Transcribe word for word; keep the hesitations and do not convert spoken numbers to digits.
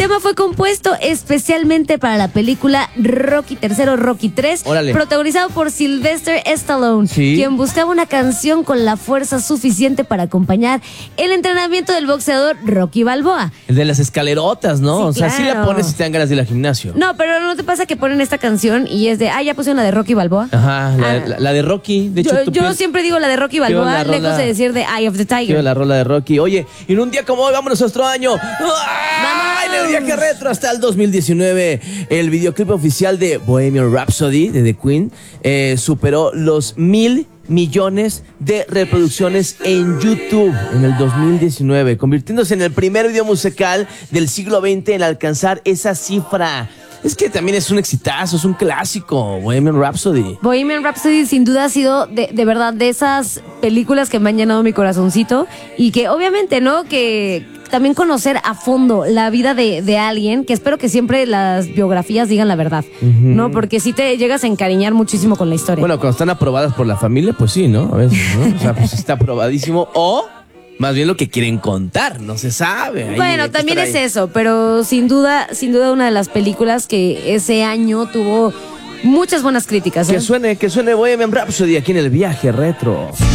tema fue compuesto especialmente para la película Rocky tercero, Rocky tres, Órale. protagonizado por Sylvester Stallone, Sí. quien buscaba una canción con la fuerza suficiente para acompañar el entrenamiento del boxeador Rocky Balboa. El de las escalerotas, ¿no? Sí, o sea, sí la claro. pones si te dan ganas de ir al gimnasio. No, pero ¿no te pasa que ponen esta canción y es de, ah, ya pusieron la de Rocky Balboa? Ajá, la, Ah. la- la de Rocky. De hecho, Yo, tú yo piensas- siempre digo la de Rocky Quiero Balboa, la rola- lejos de decir de Eye of the Quiero Tiger. la rola de Rocky. Oye, y en un día como hoy, vámonos a nuestro año. ¡Ay, en el viaje retro hasta el dos mil diecinueve! El videoclip oficial de Bohemian Rhapsody de The Queen eh, superó los mil millones de reproducciones en YouTube en el dos mil diecinueve, convirtiéndose en el primer video musical del siglo veinte en alcanzar esa cifra. Es que también es un exitazo, es un clásico, Bohemian Rhapsody. Bohemian Rhapsody sin duda ha sido de, de verdad de esas películas que me han llenado mi corazoncito y que obviamente, ¿no? Que también conocer a fondo la vida de, de alguien, que espero que siempre las biografías digan la verdad, ¿no? Porque si te llegas a encariñar muchísimo con la historia. Bueno, cuando están aprobadas por la familia, pues sí, ¿no? A veces, ¿no? O sea, pues está aprobadísimo. O más bien lo que quieren contar, no se sabe. Ahí Bueno, hay que también estar es ahí. eso, pero sin duda, sin duda una de las películas que ese año tuvo muchas buenas críticas, ¿eh? Que suene, que suene Bohemian Rhapsody aquí en el viaje retro.